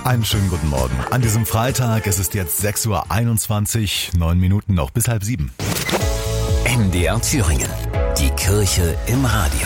Einen schönen guten Morgen. An diesem Freitag, es ist jetzt 6:21 Uhr, 9 Minuten noch bis 6:30. MDR Thüringen. Die Kirche im Radio.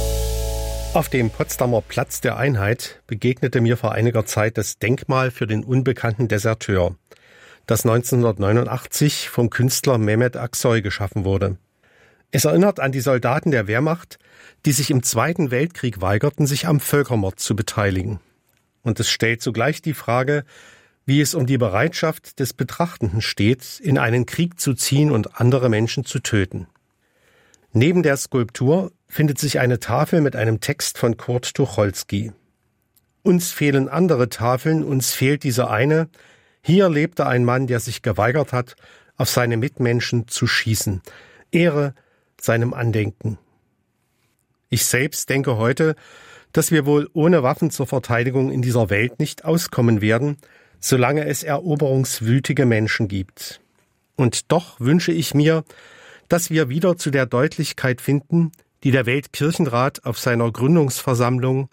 Auf dem Potsdamer Platz der Einheit begegnete mir vor einiger Zeit das Denkmal für den unbekannten Deserteur, das 1989 vom Künstler Mehmet Aksoy geschaffen wurde. Es erinnert an die Soldaten der Wehrmacht, die sich im Zweiten Weltkrieg weigerten, sich am Völkermord zu beteiligen. Und es stellt zugleich die Frage, wie es um die Bereitschaft des Betrachtenden steht, in einen Krieg zu ziehen und andere Menschen zu töten. Neben der Skulptur findet sich eine Tafel mit einem Text von Kurt Tucholsky. Uns fehlen andere Tafeln, uns fehlt diese eine. Hier lebte ein Mann, der sich geweigert hat, auf seine Mitmenschen zu schießen. Ehre seinem Andenken. Ich selbst denke heute, dass wir wohl ohne Waffen zur Verteidigung in dieser Welt nicht auskommen werden, solange es eroberungswütige Menschen gibt. Und doch wünsche ich mir, dass wir wieder zu der Deutlichkeit finden, die der Weltkirchenrat auf seiner Gründungsversammlung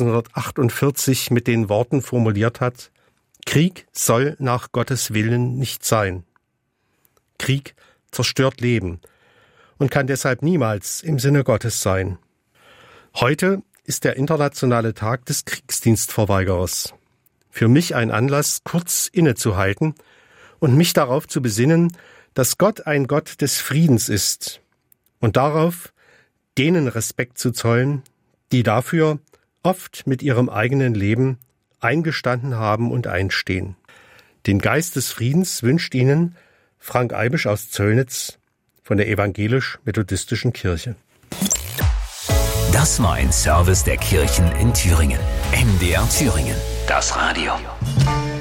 1948 mit den Worten formuliert hat: Krieg soll nach Gottes Willen nicht sein. Krieg zerstört Leben und kann deshalb niemals im Sinne Gottes sein. Heute ist der internationale Tag des Kriegsdienstverweigerers. Für mich ein Anlass, kurz innezuhalten und mich darauf zu besinnen, dass Gott ein Gott des Friedens ist und darauf, denen Respekt zu zollen, die dafür oft mit ihrem eigenen Leben eingestanden haben und einstehen. Den Geist des Friedens wünscht Ihnen Frank Eibisch aus Zöllnitz von der Evangelisch-Methodistischen Kirche. Das war ein Service der Kirchen in Thüringen. MDR Thüringen. Das Radio.